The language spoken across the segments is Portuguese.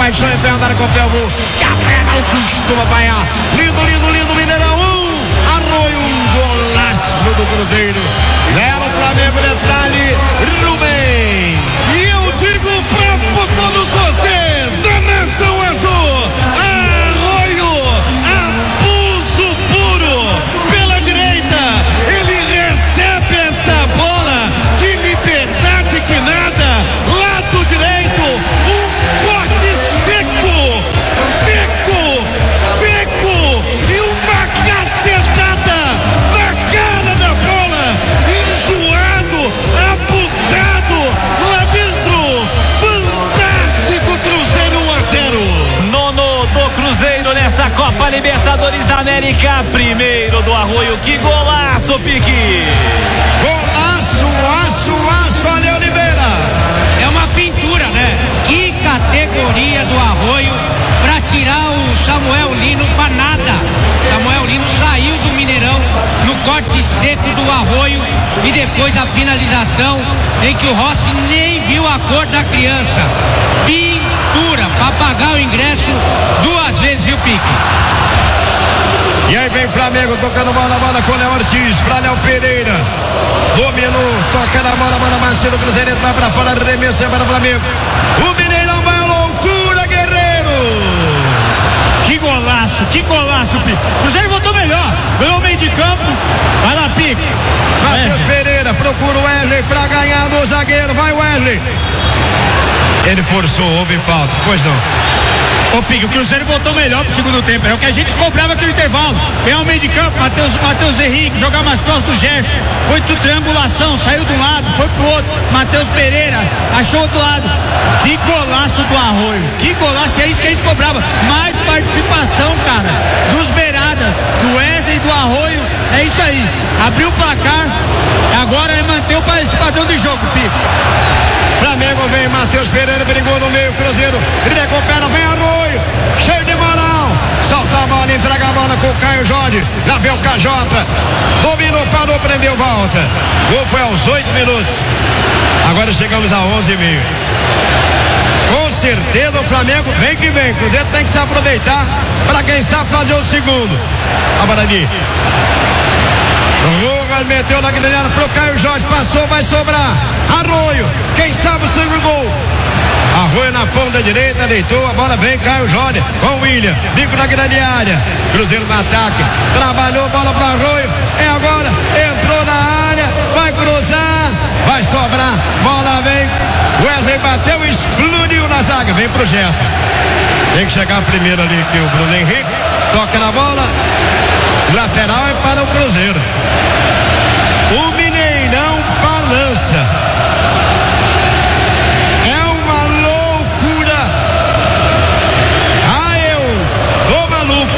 Caixão em pé, andar com o pé, café não costuma apanhar. Lindo, lindo, lindo, Mineirão. Arroio, golaço do Cruzeiro. 0 Flamengo, detalhe, Rubem. E eu digo pra todos vocês da Nação Azul, Arroio, abuso puro pela direita. Ele recebe essa bola, que liberdade que nada, lado direito, um corte seco, e uma cacetada na cara da bola, enjoado, abusado, lá dentro, fantástico Cruzeiro 1-0. Nono do Cruzeiro nessa Copa Libertadores da América, primeiro do Arroio, que golaço, Pique! Golaço, olha Oliveira! É uma pintura, né? Que categoria do Arroio pra tirar o Samuel Lino pra nada. Samuel Lino saiu do Mineirão no corte seco do Arroio e depois a finalização em que o Rossi nem viu a cor da criança. Pintura pra pagar o ingresso 2 vezes, viu, Pique? E aí vem Flamengo tocando bola com o Léo Ortiz pra Léo Pereira. Dominou, toca na bola batida do Cruzeiro, vai pra fora, arremesso para o Flamengo. O Mineirão vai à loucura, Guerreiro. Que golaço, Pique. Cruzeiro voltou melhor, ganhou o meio de campo. Vai lá, Pique. Matheus Pereira procura o Wesley pra ganhar do zagueiro, vai Wesley. Ele forçou, houve falta, pois não. Ô Pique, o Cruzeiro voltou melhor pro segundo tempo. É o que a gente cobrava aqui no intervalo. Ganhar o meio de campo, Matheus Henrique, jogar mais próximo do Gerson. Foi de triangulação, saiu de um lado, foi pro outro. Matheus Pereira, achou outro lado. Que golaço do Arroio. Que golaço, é isso que a gente cobrava. Mais participação, cara, dos beiradas, do Wesley e do Arroio. É isso aí. Abriu o placar, agora é manter esse padrão de jogo, Pique. Flamengo vem, Matheus Pereira brigou no meio, Cruzeiro recupera, vem Arroio, cheio de moral, solta a bola, entrega a bola com o Caio Jorge, lá vem o KJ, dominou, parou, prendeu, volta. Gol foi aos 8 minutos, agora chegamos a 11h30. Com certeza o Flamengo vem que vem, Cruzeiro tem que se aproveitar para quem sabe fazer o segundo. A Barani. Rugas meteu na grelhada pro Caio Jorge, passou, vai sobrar. Arroio, quem sabe o segundo gol. Arroio na ponta direita, deitou, a bola vem, Caio Jorge com o William, bico na grande área. Cruzeiro no ataque, trabalhou, bola pro Arroio, é agora, entrou na área, vai cruzar, vai sobrar, bola vem. Wesley bateu, explodiu na zaga, vem pro Gerson. Tem que chegar primeiro ali que o Bruno Henrique toca na bola. Lateral é para o Cruzeiro. O Mineirão balança. É uma loucura. Eu tô maluco.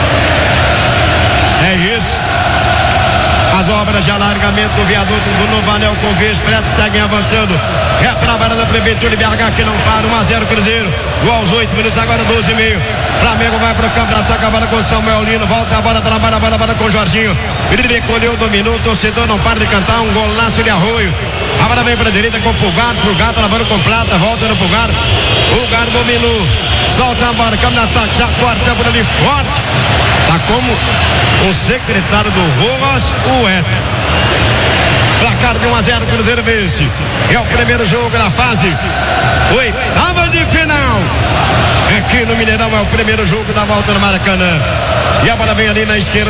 É isso. As obras de alargamento do viaduto do Novo Anel com Via Expresso seguem avançando. Retrabalha da Prefeitura de BH que não para. 1-0 Cruzeiro. Gol aos 8 minutos, agora 12h30. Flamengo vai pro campo, ataca a bola com o Samuel Lino. Volta a bola, trabalha a bola com o Jorginho. Ele recolheu, dominou. O torcedor não para de cantar. Um golaço de Arroio. A bola vem pra direita com o Pulgar. Pulgar tá lavando com prata. Volta no Pulgar. Pulgar dominou. Solta a bola, câmera ataque. Já corta por ali forte. Tá como o secretário do Rojas, o Éter. Placar de 1-0, Cruzeiro vence. É o primeiro jogo da fase 8ª de final. Aqui no Mineirão é o primeiro jogo da volta no Maracanã. E a bola vem ali na esquerda.